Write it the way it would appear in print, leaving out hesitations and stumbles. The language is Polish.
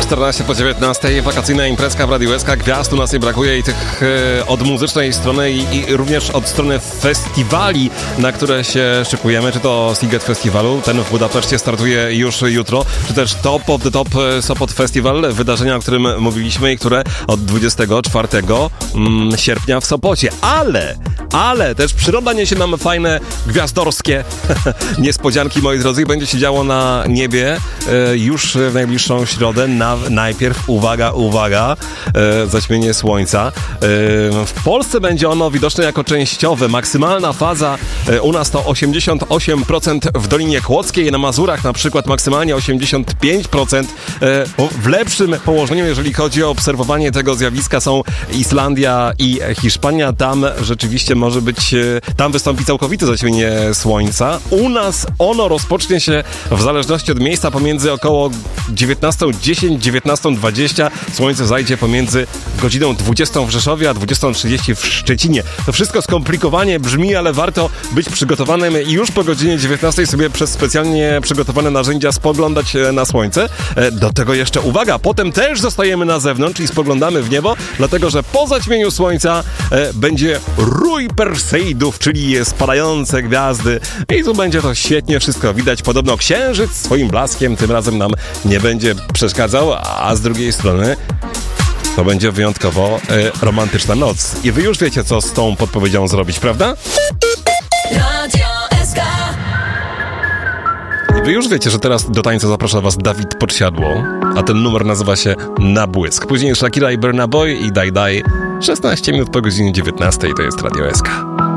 14 po 19, wakacyjna imprezka w Radiu SK. Gwiazd u nas nie brakuje i tych od muzycznej strony i również od strony festiwali, na które się szykujemy, czy to Sziget Festiwalu, ten w Budapeszcie startuje już jutro, czy też Top of the Top Sopot Festival, wydarzenia, o którym mówiliśmy i które od 24 sierpnia w Sopocie. Ale też przyroda niesie nam fajne, gwiazdorskie niespodzianki, moi drodzy, i będzie się działo na niebie już w najbliższą środę. Najpierw, uwaga, zaćmienie słońca. W Polsce będzie ono widoczne jako częściowe. Maksymalna faza u nas to 88% w Dolinie Kłodzkiej, na Mazurach na przykład maksymalnie 85%. W lepszym położeniu, jeżeli chodzi o obserwowanie tego zjawiska, są Islandia i Hiszpania. Tam rzeczywiście może być, tam wystąpi całkowite zaćmienie słońca. U nas ono rozpocznie się w zależności od miejsca pomiędzy około 19:10, 19:20. Słońce zajdzie pomiędzy godziną 20 w Rzeszowie, a 20:30 w Szczecinie. To wszystko skomplikowanie brzmi, ale warto być przygotowanym i już po godzinie 19 sobie przez specjalnie przygotowane narzędzia spoglądać na słońce. Do tego jeszcze uwaga, potem też zostajemy na zewnątrz i spoglądamy w niebo, dlatego że po zaćmieniu słońca będzie rój Perseidów, czyli spadające gwiazdy i tu będzie to świetnie wszystko widać. Podobno księżyc swoim blaskiem tym razem nam nie będzie przeszkadzał, a z drugiej strony to będzie wyjątkowo romantyczna noc. I wy już wiecie, co z tą podpowiedzią zrobić, prawda? I wy już wiecie, że teraz do tańca zaprasza was Dawid Podsiadło, a ten numer nazywa się Na Błysk. Później Shakira i Burna Boy i Daj Daj. 16 minut po godzinie 19 to jest Radio SK.